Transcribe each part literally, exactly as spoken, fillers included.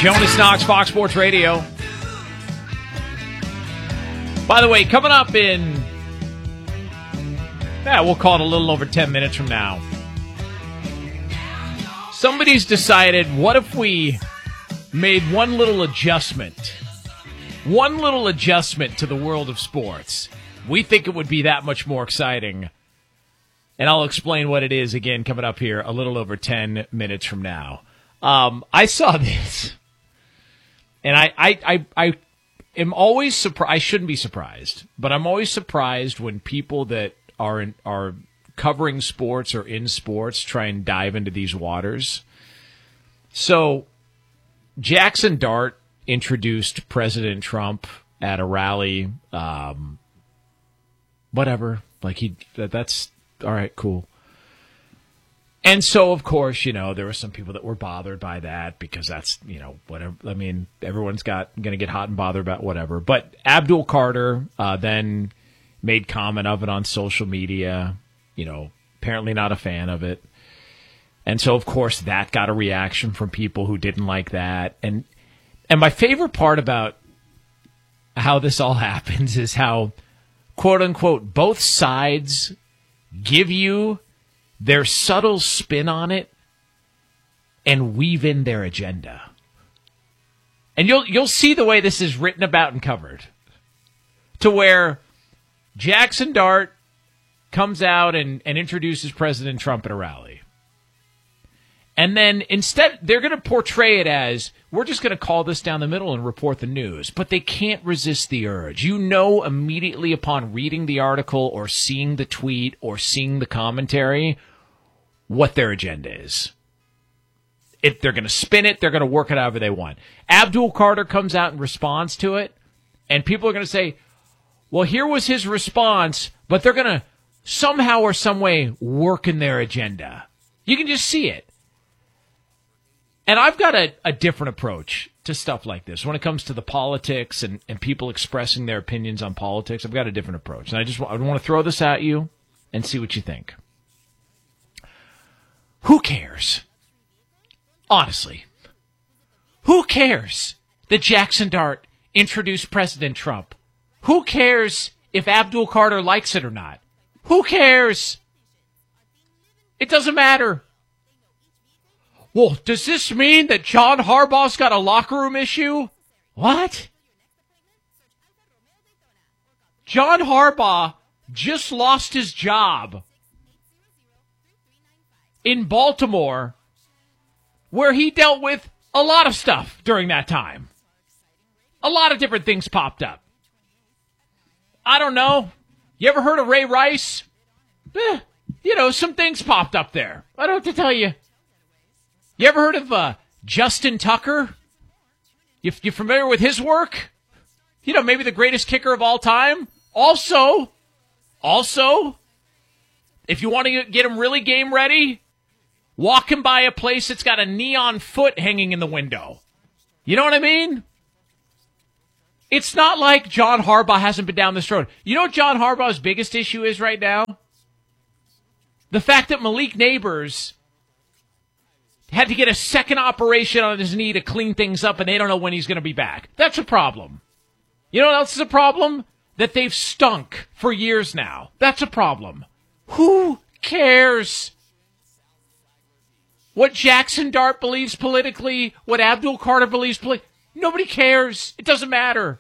Jonas Knox, Fox Sports Radio. By the way, coming up in, yeah, we'll call it a little over ten minutes from now. Somebody's decided, what if we made one little adjustment? One little adjustment to the world of sports. We think it would be that much more exciting. And I'll explain what it is again coming up here a little over ten minutes from now. Um, I saw this. And I, I, I, I am always surprised. I shouldn't be surprised, but I'm always surprised when people that are in, are covering sports or in sports try and dive into these waters. So, Jackson Dart introduced President Trump at a rally. Um, whatever, like he, that, that's all right, cool. And so, of course, you know, there were some people that were bothered by that because that's, you know, whatever. I mean, everyone's got going to get hot and bothered about whatever. But Abdul Carter uh, then made comment of it on social media, you know, apparently not a fan of it. And so, of course, that got a reaction from people who didn't like that. And and my favorite part about how this all happens is how, quote unquote, both sides give you their subtle spin on it and weave in their agenda. And you'll you'll see the way this is written about and covered. To where Jackson Dart comes out and, and introduces President Trump at a rally. And then instead, they're going to portray it as, we're just going to call this down the middle and report the news. But they can't resist the urge. You know immediately upon reading the article or seeing the tweet or seeing the commentary what their agenda is. If they're going to spin it, they're going to work it however they want. Abdul Carter comes out and responds to it, and people are going to say, well, here was his response, but they're going to somehow or some way work in their agenda. You can just see it. And I've got a, a different approach to stuff like this. When it comes to the politics and, and people expressing their opinions on politics, I've got a different approach. And I just want, I want to throw this at you and see what you think. Who cares? Honestly. Who cares that Jackson Dart introduced President Trump? Who cares if Abdul Carter likes it or not? Who cares? It doesn't matter. Well, does this mean that John Harbaugh's got a locker room issue? What? John Harbaugh just lost his job in Baltimore, where he dealt with a lot of stuff during that time. A lot of different things popped up. I don't know. You ever heard of Ray Rice? Eh, you know, some things popped up there. I don't have to tell you. You ever heard of uh, Justin Tucker? You, you familiar with his work? You know, maybe the greatest kicker of all time? Also, also, if you want to get him really game ready, walk him by a place that's got a neon foot hanging in the window. You know what I mean? It's not like John Harbaugh hasn't been down this road. You know what John Harbaugh's biggest issue is right now? The fact that Malik Neighbors had to get a second operation on his knee to clean things up, and they don't know when he's going to be back. That's a problem. You know what else is a problem? That they've stunk for years now. That's a problem. Who cares what Jackson Dart believes politically, what Abdul Carter believes politically? Nobody cares. It doesn't matter.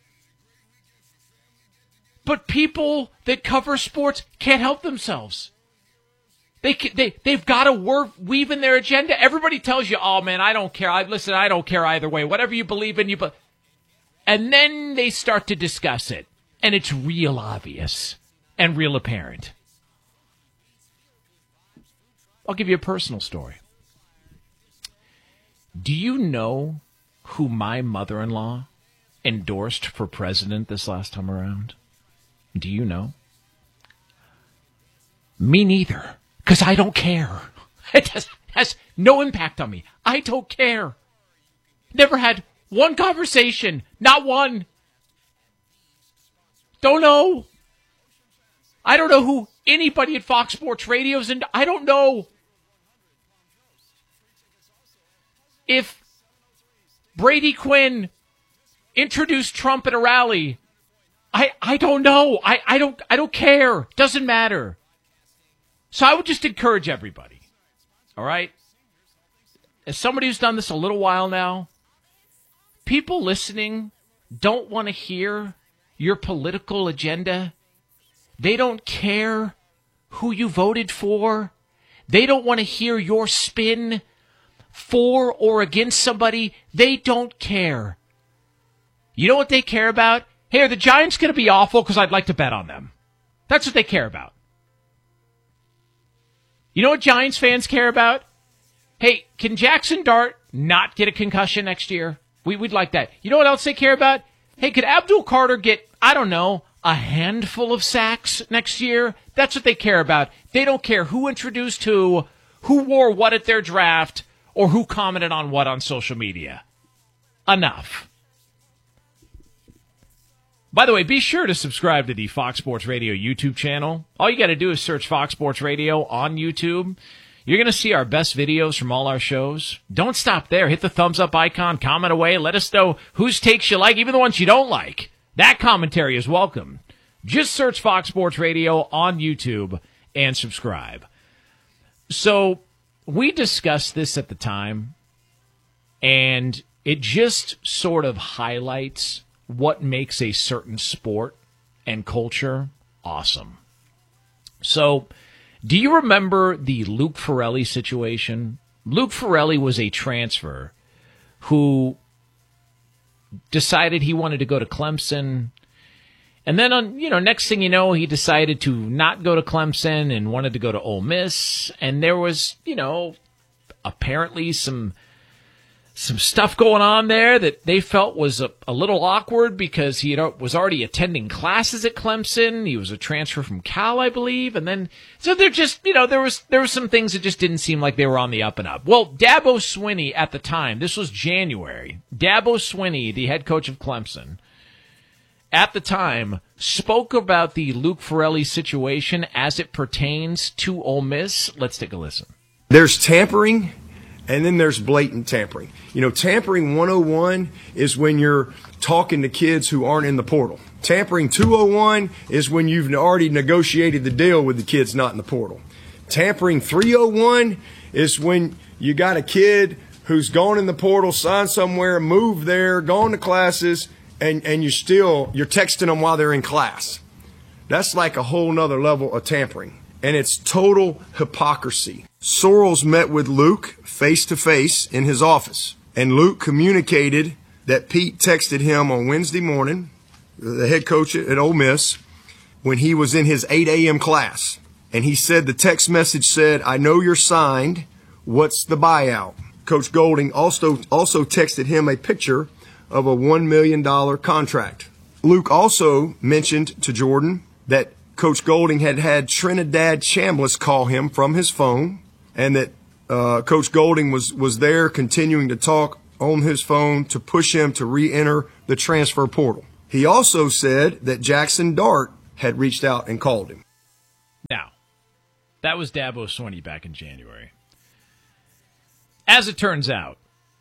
But people that cover sports can't help themselves. They, they, they've got to work, weave in their agenda. Everybody tells you, oh, man, I don't care. I Listen, I don't care either way. Whatever you believe in, you be-. And then they start to discuss it. And it's real obvious and real apparent. I'll give you a personal story. Do you know who my mother-in-law endorsed for president this last time around? Do you know? Me neither. Because I don't care. It has, has no impact on me. I don't care. Never had one conversation. Not one. Don't know. I don't know who anybody at Fox Sports Radio is. And I don't know if Brady Quinn introduced Trump at a rally. I, I don't know. I, I don't I don't care. Doesn't matter. So I would just encourage everybody. All right? As somebody who's done this a little while now, people listening don't want to hear your political agenda. They don't care who you voted for. They don't want to hear your spin for or against somebody. They don't care. You know what they care about? Hey, are the Giants going to be awful because I'd like to bet on them? That's what they care about. You know what Giants fans care about? Hey, can Jackson Dart not get a concussion next year? We, we'd like that. You know what else they care about? Hey, could Abdul Carter get, I don't know, a handful of sacks next year? That's what they care about. They don't care who introduced who, who wore what at their draft, or who commented on what on social media. Enough. By the way, be sure to subscribe to the Fox Sports Radio YouTube channel. All you got to do is search Fox Sports Radio on YouTube. You're going to see our best videos from all our shows. Don't stop there. Hit the thumbs up icon, comment away. Let us know whose takes you like, even the ones you don't like. That commentary is welcome. Just search Fox Sports Radio on YouTube and subscribe. So we discussed this at the time, and it just sort of highlights what makes a certain sport and culture awesome. So, do you remember the Luke Ferrelli situation? Luke Ferrelli was a transfer who decided he wanted to go to Clemson. And then, on, you know, next thing you know, he decided to not go to Clemson and wanted to go to Ole Miss. And there was, you know, apparently some some stuff going on there that they felt was a, a little awkward because he had, was already attending classes at Clemson. He was a transfer from Cal, I believe. And then, so there just, you know, there was, there were some things that just didn't seem like they were on the up and up. Well, Dabo Swinney at the time, this was January, Dabo Swinney, the head coach of Clemson, at the time, spoke about the Luke Ferrelli situation as it pertains to Ole Miss. Let's take a listen. There's tampering, and then there's blatant tampering. You know, tampering one oh one is when you're talking to kids who aren't in the portal. Tampering two oh one is when you've already negotiated the deal with the kids not in the portal. Tampering three oh one is when you got a kid who's gone in the portal, signed somewhere, moved there, gone to classes, and, and you're still, you're texting them while they're in class. That's like a whole nother level of tampering. And it's total hypocrisy. Sorrells met with Luke face-to-face in his office. And Luke communicated that Pete texted him on Wednesday morning, the head coach at Ole Miss, when he was in his eight a.m. class. And he said the text message said, "I know you're signed. What's the buyout?" Coach Golding also, also texted him a picture of a one million dollars contract. Luke also mentioned to Jordan that Coach Golding had had Trinidad Chambliss call him from his phone, and that uh, Coach Golding was, was there continuing to talk on his phone to push him to re-enter the transfer portal. He also said that Jackson Dart had reached out and called him. Now, that was Dabo Swinney back in January. As it turns out,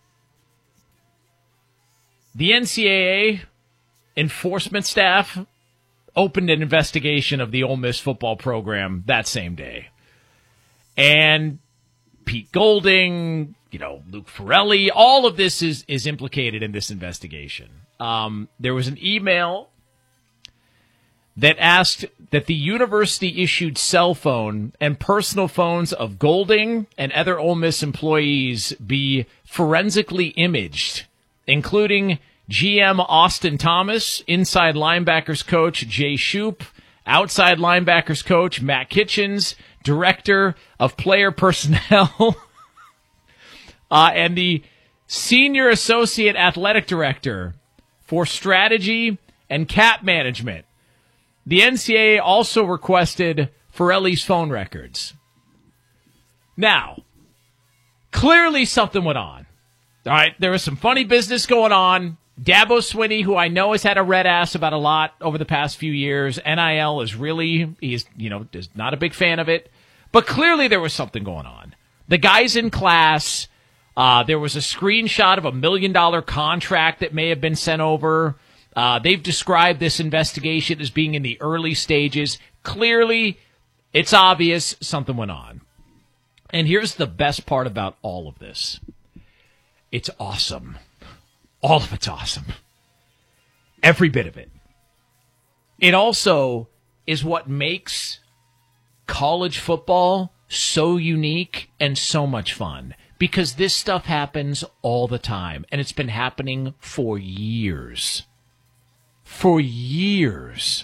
the N C double A enforcement staff opened an investigation of the Ole Miss football program that same day. And Pete Golding, you know, Luke Ferrelli, all of this is, is implicated in this investigation. Um, there was an email that asked that the university-issued cell phone and personal phones of Golding and other Ole Miss employees be forensically imaged, including G M Austin Thomas, inside linebackers coach Jay Shoup, outside linebackers coach Matt Kitchens, director of player personnel, uh, and the senior associate athletic director for strategy and cap management. The N C double A also requested Ferrelli's phone records. Now, clearly something went on. All right, there was some funny business going on. Dabo Swinney, who I know has had a red ass about a lot over the past few years. N I L is really, he's, you know, is not a big fan of it. But clearly there was something going on. The guy's in class. Uh, there was a screenshot of a million-dollar contract that may have been sent over. Uh, they've described this investigation as being in the early stages. Clearly, it's obvious something went on. And here's the best part about all of this. It's awesome. All of it's awesome. Every bit of it. It also is what makes college football so unique and so much fun. Because this stuff happens all the time. And it's been happening for years. For years.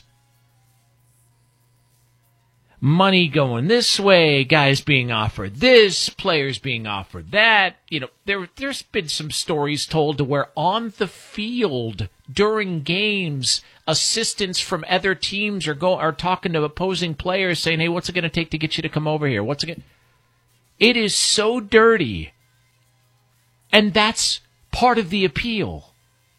Money going this way, guys being offered this, players being offered that. You know, there, there's been some stories told to where on the field during games, assistants from other teams are go are talking to opposing players saying, hey, what's it going to take to get you to come over here? What's it going It is so dirty. And that's part of the appeal.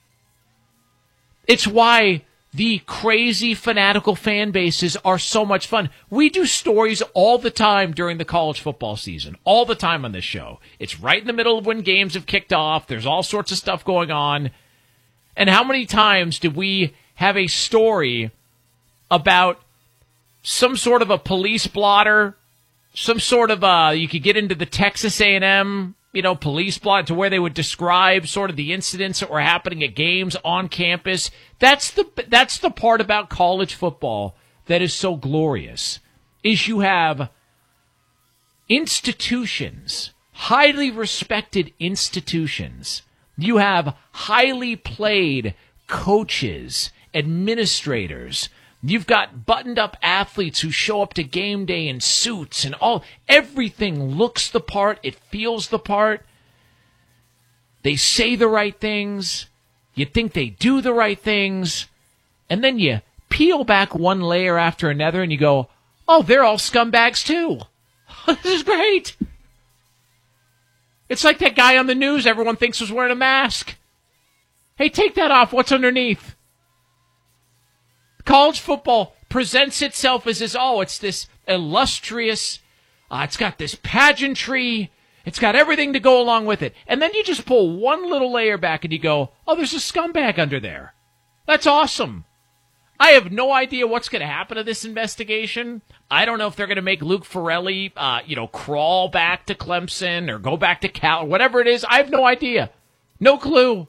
It's why the crazy, fanatical fan bases are so much fun. We do stories all the time during the college football season. All the time on this show. It's right in the middle of when games have kicked off. There's all sorts of stuff going on. And how many times did we have a story about some sort of a police blotter, some sort of uh you could get into the Texas A and M, you know, police blotter to where they would describe sort of the incidents that were happening at games on campus. That's the that's the part about college football that is so glorious. Is you have institutions, highly respected institutions. You have highly played coaches, administrators. You've got buttoned-up athletes who show up to game day in suits and all. Everything looks the part. It feels the part. They say the right things. You think they do the right things. And then you peel back one layer after another and you go, oh, they're all scumbags too. This is great. It's like that guy on the news everyone thinks was wearing a mask. Hey, take that off. What's underneath? College football presents itself as this, oh, it's this illustrious, uh, it's got this pageantry, it's got everything to go along with it. And then you just pull one little layer back and you go, oh, there's a scumbag under there. That's awesome. I have no idea what's going to happen to this investigation. I don't know if they're going to make Luke Farrelly, uh, you know, crawl back to Clemson or go back to Cal, whatever it is. I have no idea. No clue.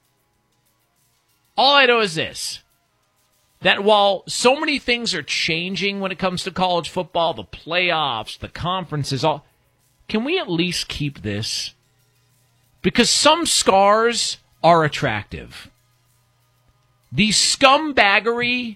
All I know is this. That while so many things are changing when it comes to college football, the playoffs, the conferences, all, can we at least keep this? Because some scars are attractive. The scumbaggery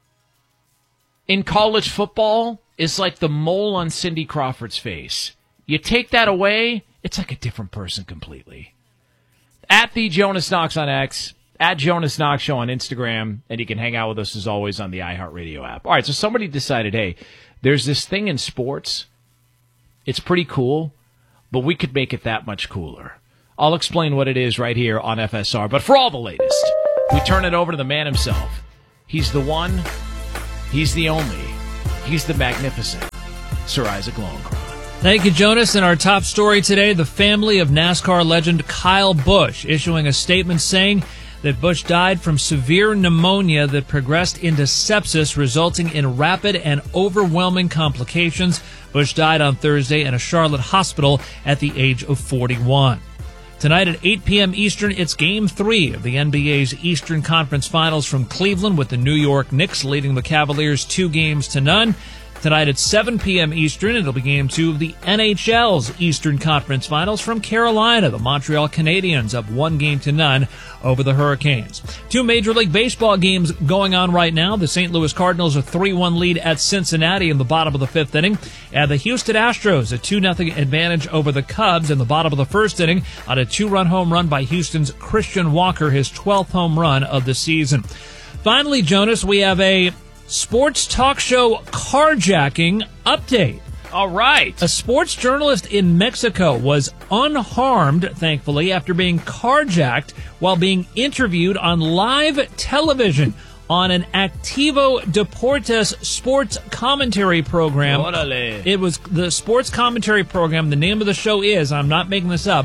in college football is like the mole on Cindy Crawford's face. You take that away, it's like a different person completely. At the Jonas Knox on X. At Jonas Knox Show on Instagram, and you can hang out with us as always on the iHeartRadio app. All right, so somebody decided, hey, there's this thing in sports. It's pretty cool, but we could make it that much cooler. I'll explain what it is right here on F S R. But for all the latest, we turn it over to the man himself. He's the one, he's the only, he's the magnificent Sir Isaac Lowenkron. Thank you, Jonas. And our top story today, the family of NASCAR legend Kyle Busch issuing a statement saying that Busch died from severe pneumonia that progressed into sepsis, resulting in rapid and overwhelming complications. Busch died on Thursday in a Charlotte hospital at the age of forty-one. Tonight at eight p.m. Eastern, it's Game three of the N B A's Eastern Conference Finals from Cleveland, with the New York Knicks leading the Cavaliers two games to none. Tonight at seven p.m. Eastern, it'll be Game two of the N H L's Eastern Conference Finals from Carolina. The Montreal Canadiens up one game to none over the Hurricanes. Two Major League Baseball games going on right now. The Saint Louis Cardinals a three one lead at Cincinnati in the bottom of the fifth inning. And the Houston Astros a two nothing advantage over the Cubs in the bottom of the first inning on a two-run home run by Houston's Christian Walker, his twelfth home run of the season. Finally, Jonas, we have a sports talk show carjacking update. All right. A sports journalist in Mexico was unharmed, thankfully, after being carjacked while being interviewed on live television on an Activo Deportes sports commentary program. Orale. It was the sports commentary program. The name of the show is, I'm not making this up,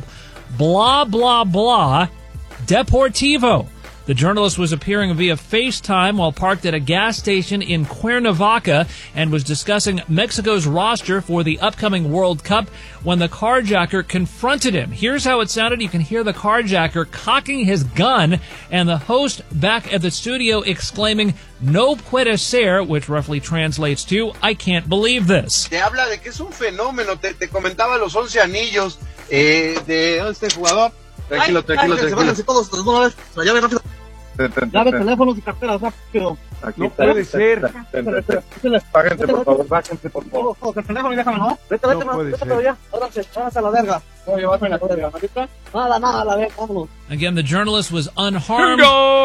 blah, blah, blah, Deportivo. The journalist was appearing via FaceTime while parked at a gas station in Cuernavaca and was discussing Mexico's roster for the upcoming World Cup when the carjacker confronted him. Here's how it sounded. You can hear the carjacker cocking his gun and the host back at the studio exclaiming, "No puede ser," which roughly translates to, "I can't believe this." Te habla de que es un fenómeno. Te, te comentaba los once anillos eh, de este jugador. Tranquilo, tranquilo, tranquilo. Todos de una vez. La llave rápido. Llave, teléfonos y carteras rápido. No puede ser. Bájense, por favor, bájense, por favor. Todos el teléfono y déjame, ¿no? Vete, vete, vete, vete ya. Ahora se a la verga. Voy a llevarme la verga. Nada, nada, la verga, vámonos. Again, the journalist was unharmed.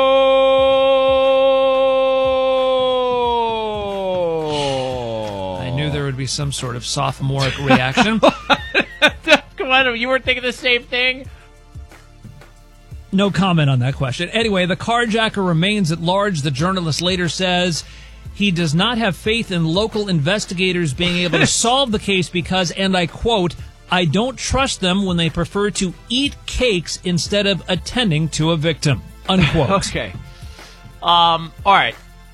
I knew there would be some sort of sophomoric reaction. Come on, you weren't thinking the same thing? No comment on that question. Anyway, the carjacker remains at large. The journalist later says he does not have faith in local investigators being able to solve the case because, and I quote, "I don't trust them when they prefer to eat cakes instead of attending to a victim." Unquote. Okay. Um, all right.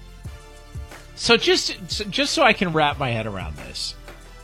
So just, so just so I can wrap my head around this.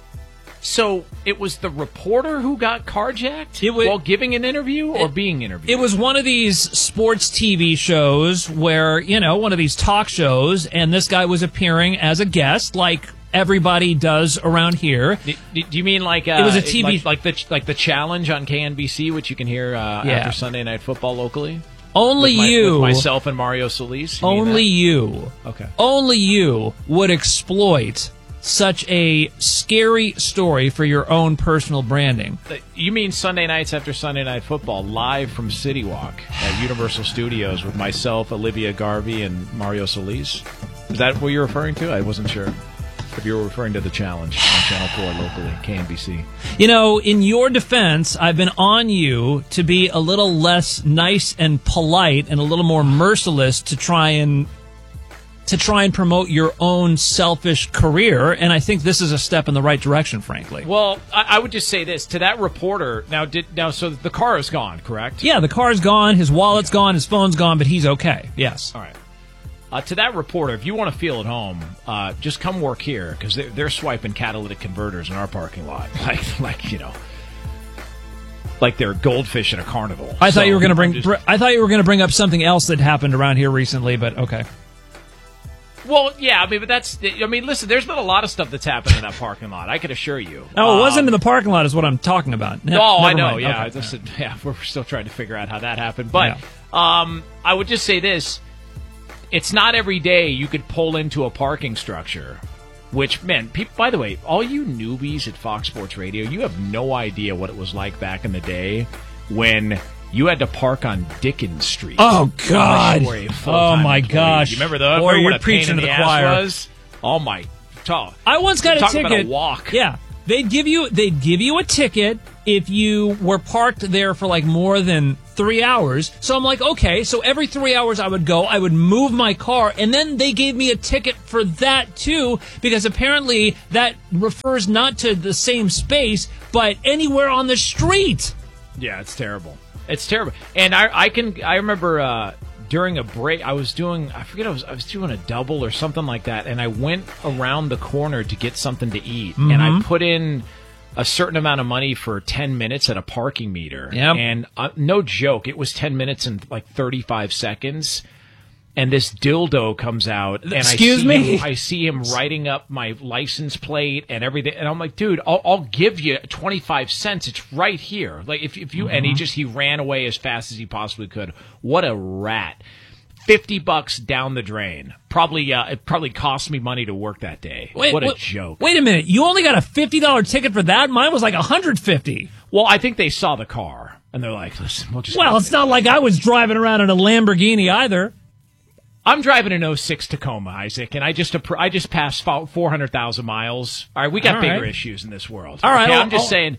So it was the reporter who got carjacked it was, while giving an interview or it, being interviewed? It was one of these sports T V shows where, you know, one of these talk shows, and this guy was appearing as a guest, like everybody does around here. Do, do you mean like uh, it was a T V like, like the like the Challenge on K N B C, which you can hear uh, yeah. after Sunday Night Football locally? Only with my, you, with myself and Mario Solis. You only you, okay. Only you would exploit such a scary story for your own personal branding. You mean Sunday nights after Sunday Night Football, live from City Walk at Universal Studios with myself, Olivia Garvey, and Mario Solis? Is that what you're referring to? I wasn't sure if you were referring to the Challenge on Channel four locally, K N B C. You know, in your defense, I've been on you to be a little less nice and polite and a little more merciless to try and to try and promote your own selfish career, and I think this is a step in the right direction, frankly. Well, I, I would just say this to that reporter. Now, did now so the car is gone, correct? Yeah, the car's gone, his wallet's gone, his phone's gone, but he's okay. Yes. All right. Uh, to that reporter, if you want to feel at home, uh, just come work here because they're, they're swiping catalytic converters in our parking lot, like like you know, like they're goldfish at a carnival. I thought so, you were going to bring. just, Br- I thought you were going to bring up something else that happened around here recently, but okay. Well, yeah, I mean, but that's, I mean, listen, there's been a lot of stuff that's happened in that parking lot, I can assure you. No, it um, wasn't in the parking lot is what I'm talking about. Ne- oh, I never know, mind. yeah. Okay. Listen, yeah, we're still trying to figure out how that happened. But Yeah. um, I would just say this. It's not every day you could pull into a parking structure, which, man, people, by the way, all you newbies at Fox Sports Radio, you have no idea what it was like back in the day when you had to park on Dickens Street. Oh, God. Oh, my employee. gosh. You remember that? Boy, remember you're what a preaching pain in to the ass choir. Was? Oh, my. Talk. I once got a Talk ticket. About a walk. Yeah. They'd give you they'd give you a ticket if you were parked there for like more than three hours. So I'm like, okay, so every three hours I would go, I would move my car, and then they gave me a ticket for that too, because apparently that refers not to the same space, but anywhere on the street. Yeah, it's terrible. It's terrible. And I, I can, I remember uh, during a break, I was doing, I forget, I was, I was doing a double or something like that, and I went around the corner to get something to eat, mm-hmm. and I put in a certain amount of money for ten minutes at a parking meter. Yep. And uh, no joke, it was ten minutes and like thirty-five seconds. And this dildo comes out, and Excuse I see me? him, I see him writing up my license plate and everything, and I'm like, dude, I'll, I'll give you twenty-five cents. It's right here. Like if if you mm-hmm. and he just he ran away as fast as he possibly could. What a rat! Fifty bucks down the drain. Probably uh, it probably cost me money to work that day. Wait, what a wait, joke! Wait a minute, you only got a fifty dollar ticket for that? Mine was like a hundred fifty. Well, I think they saw the car and they're like, listen, we'll just. Well, it's not like I was driving around in a Lamborghini either. I'm driving an oh six Tacoma, Isaac, and I just I just passed four hundred thousand miles. All right, we got All bigger right. issues in this world. All right, okay, I'll, I'm just I'll, saying.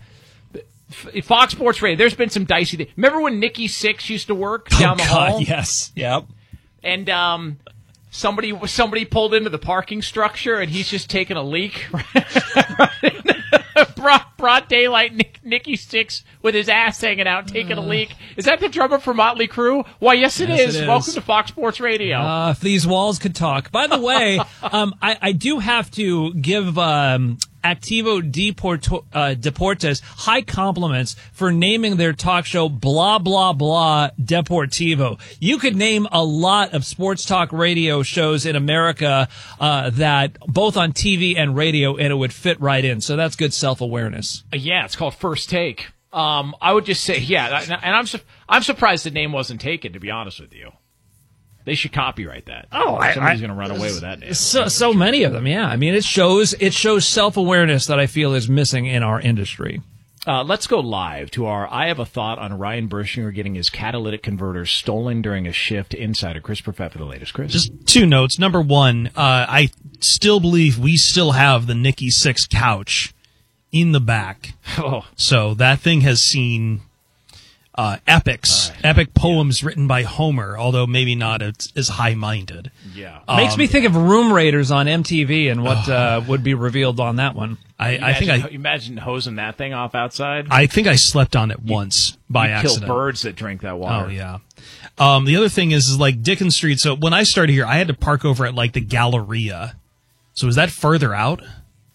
Fox Sports Radio, there's been some dicey things. Remember when Nikki Sixx used to work down oh the God, hall? Yes, yep. And um, somebody somebody pulled into the parking structure, and he's just taking a leak. brought, broad daylight, Nick, Nikki Sixx with his ass hanging out, taking uh, a leak. Is that the drummer for Motley Crue? Why, yes, it, yes is. it is. Welcome to Fox Sports Radio. Uh, if these walls could talk. By the way, um, I, I do have to give um, Activo Deporto, uh, Deportes high compliments for naming their talk show Blah, Blah, Blah Deportivo. You could name a lot of sports talk radio shows in America uh, that both on T V and radio, and it would fit right in. So that's good self-awareness. Uh, yeah, it's called First Take. Um, I would just say, yeah, and I'm su- I'm surprised the name wasn't taken, to be honest with you. They should copyright that. Oh, I, somebody's I, going to run away with that name. So, so many of them, yeah. I mean, it shows it shows self-awareness that I feel is missing in our industry. Uh, let's go live to our I Have a Thought on Ryan Bershinger getting his catalytic converter stolen during a shift. Insider Chris Perfett for the latest. Chris? Just two notes. Number one, uh, I still believe we still have the Nikki Sixx couch in the back. Oh. So that thing has seen uh, epics, right. epic poems yeah. written by Homer, although maybe not as, as high-minded. Yeah. Um, Makes me think of Room Raiders on M T V and what oh. uh, would be revealed on that one. I, imagine, I think I imagine hosing that thing off outside. I think I slept on it once you, by you accident. Kill birds that drink that water. Oh yeah. Um, the other thing is, is like Dickens Street. So when I started here, I had to park over at like the Galleria. So is that further out?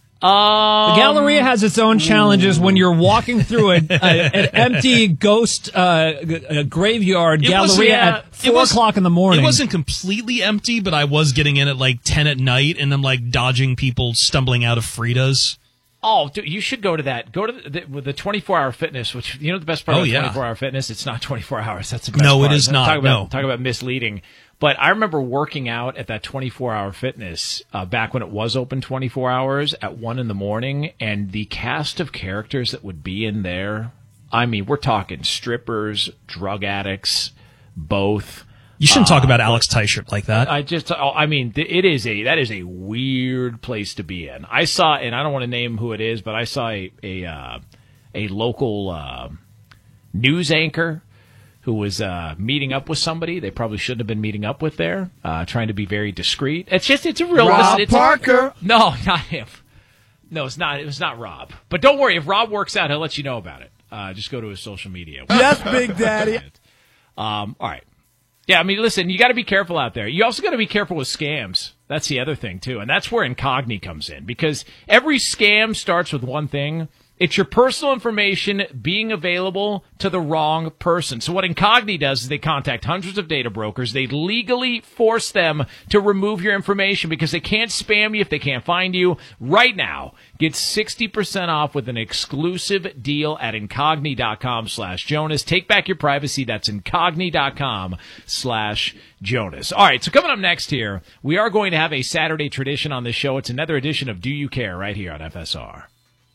Um, the Galleria has its own challenges ooh. when you're walking through a, a, an empty ghost uh, a graveyard it Galleria was, yeah, at four was, o'clock in the morning. It wasn't completely empty, but I was getting in at like ten at night, and then like dodging people stumbling out of Frida's. Oh, dude, you should go to that. Go to the, the, the twenty-four hour fitness, which, you know the best part oh, of yeah. twenty-four hour fitness? It's not twenty-four hours. That's the best no, part. No, it is not. Talk about, no. talk about misleading. But I remember working out at that twenty-four hour fitness uh, back when it was open twenty-four hours at one in the morning, and the cast of characters that would be in there, I mean, we're talking strippers, drug addicts, both. You shouldn't uh, talk about but, Alex Teichert like that. I just, I mean, it is a, that is a weird place to be in. I saw, and I don't want to name who it is, but I saw a, a, uh, a local, uh, news anchor who was, uh, meeting up with somebody they probably shouldn't have been meeting up with there, uh, trying to be very discreet. It's just, it's a real, Rob it's, Parker. A, no, not him. No, it's not, it was not Rob. But don't worry, if Rob works out, he'll let you know about it. Uh, just go to his social media. Yes, Big Daddy. um, all right. Yeah, I mean, listen, you got to be careful out there. You also got to be careful with scams. That's the other thing, too. And that's where Incogni comes in, because every scam starts with one thing. It's your personal information being available to the wrong person. So what Incogni does is they contact hundreds of data brokers. They legally force them to remove your information because they can't spam you if they can't find you. Right now, get sixty percent off with an exclusive deal at Incogni.com slash Jonas. Take back your privacy. That's Incogni.com slash Jonas. All right, so coming up next here, we are going to have a Saturday tradition on this show. It's another edition of Do You Care right here on F S R.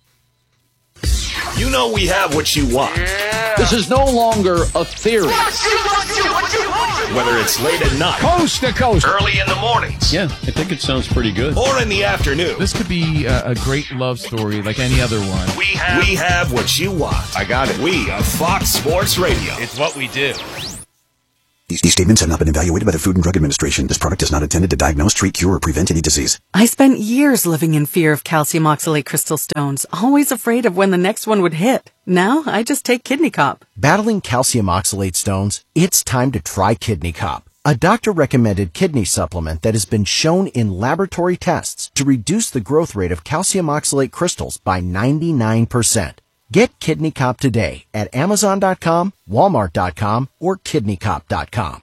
You know we have what you want. Yeah. This is no longer a theory. Whether it's late at night, coast to coast, early in the mornings. Yeah, I think it sounds pretty good. Or in the afternoon. This could be a, a great love story like any other one. We have, we have what you want. I got it. We are Fox Sports Radio. It's what we do. These, these statements have not been evaluated by the Food and Drug Administration. This product is not intended to diagnose, treat, cure, or prevent any disease. I spent years living in fear of calcium oxalate crystal stones, always afraid of when the next one would hit. Now, I just take Kidney Cop. Battling calcium oxalate stones? It's time to try Kidney Cop, a doctor-recommended kidney supplement that has been shown in laboratory tests to reduce the growth rate of calcium oxalate crystals by ninety-nine percent. Get Kidney Cop today at Amazon dot com, Walmart dot com, or Kidney Cop dot com.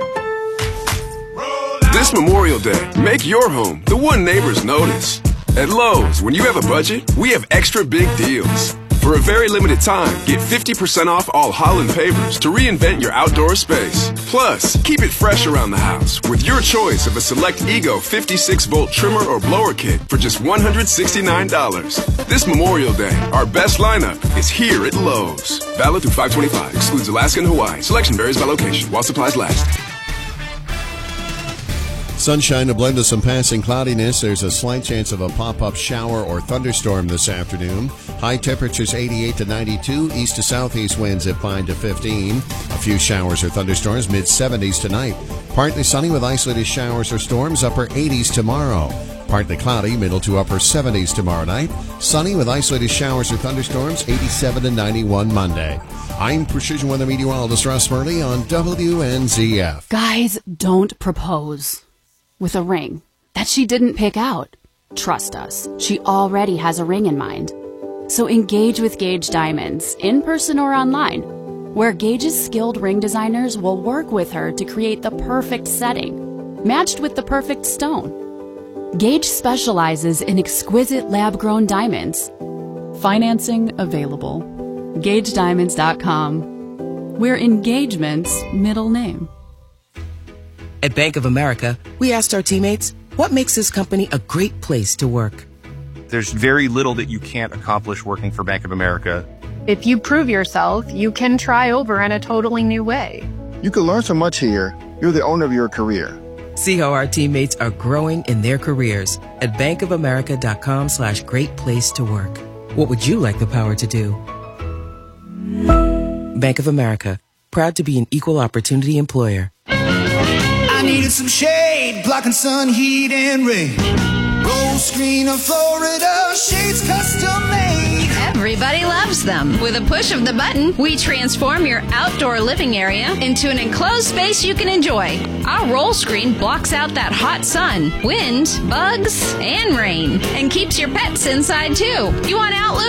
This Memorial Day, make your home the one neighbors notice. At Lowe's, when you have a budget, we have extra big deals. For a very limited time, get fifty percent off all Holland pavers to reinvent your outdoor space. Plus, keep it fresh around the house with your choice of a select Ego fifty-six volt trimmer or blower kit for just one hundred sixty-nine dollars. This Memorial Day, our best lineup is here at Lowe's. Valid through five twenty-five. Excludes Alaska and Hawaii. Selection varies by location while supplies last. Sunshine, a blend of some passing cloudiness. There's a slight chance of a pop-up shower or thunderstorm this afternoon. High temperatures eighty-eight to ninety-two. East to southeast winds at five to fifteen. A few showers or thunderstorms, mid seventies tonight. Partly sunny with isolated showers or storms, upper eighties tomorrow. Partly cloudy, middle to upper seventies tomorrow night. Sunny with isolated showers or thunderstorms, eighty-seven to ninety-one Monday. I'm Precision Weather Meteorologist Russ Murley on W N Z F. Guys, don't propose with a ring that she didn't pick out. Trust us, she already has a ring in mind. So engage with Gage Diamonds, in person or online, where Gage's skilled ring designers will work with her to create the perfect setting, matched with the perfect stone. Gage specializes in exquisite lab-grown diamonds. Financing available. Gage Diamonds dot com. We're engagement's middle name. At Bank of America, we asked our teammates, what makes this company a great place to work? There's very little that you can't accomplish working for Bank of America. If you prove yourself, you can try over in a totally new way. You can learn so much here. You're the owner of your career. See how our teammates are growing in their careers at bankofamerica.com slash great place to work. What would you like the power to do? Bank of America, proud to be an equal opportunity employer. I needed some shade, blocking sun, heat, and rain. Gold screen of Florida, shades custom made. Everybody loves them. With a push of the button, we transform your outdoor living area into an enclosed space you can enjoy. Our roll screen blocks out that hot sun, wind, bugs, and rain, and keeps your pets inside too. You want Outlook?